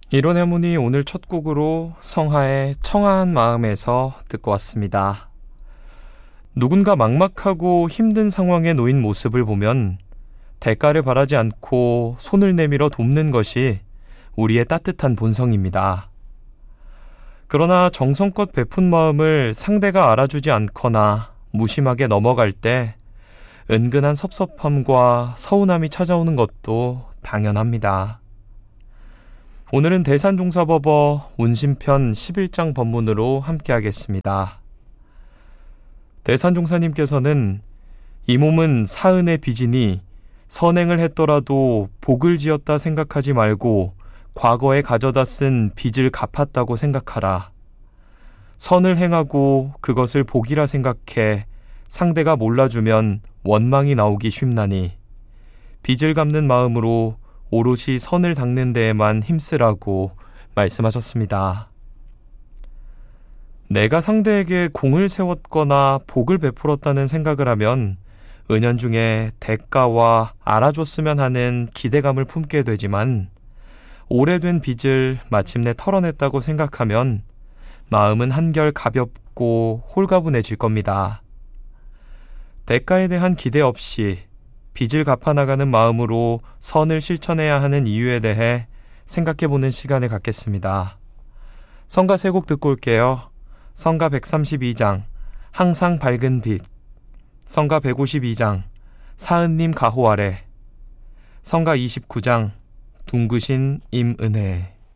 이런 해문이 오늘 첫 곡으로 성하의 청아한 마음에서 듣고 왔습니다. 누군가 막막하고 힘든 상황에 놓인 모습을 보면 대가를 바라지 않고 손을 내밀어 돕는 것이 우리의 따뜻한 본성입니다. 그러나 정성껏 베푼 마음을 상대가 알아주지 않거나 무심하게 넘어갈 때 은근한 섭섭함과 서운함이 찾아오는 것도 당연합니다. 오늘은 대산종사법어 운심편 11장 법문으로 함께하겠습니다. 대산종사님께서는 이 몸은 사은의 빚이니 선행을 했더라도 복을 지었다 생각하지 말고 과거에 가져다 쓴 빚을 갚았다고 생각하라. 선을 행하고 그것을 복이라 생각해 상대가 몰라주면 원망이 나오기 쉽나니 빚을 갚는 마음으로 오롯이 선을 닦는 데에만 힘쓰라고 말씀하셨습니다. 내가 상대에게 공을 세웠거나 복을 베풀었다는 생각을 하면 은연중에 대가와 알아줬으면 하는 기대감을 품게 되지만 오래된 빚을 마침내 털어냈다고 생각하면 마음은 한결 가볍고 홀가분해질 겁니다. 대가에 대한 기대 없이 빚을 갚아나가는 마음으로 선을 실천해야 하는 이유에 대해 생각해보는 시간을 갖겠습니다. 성가 3곡 듣고 올게요. 성가 132장 항상 밝은 빛, 성가 152장 사은님 가호 아래, 성가 29장 둥그신 임은혜.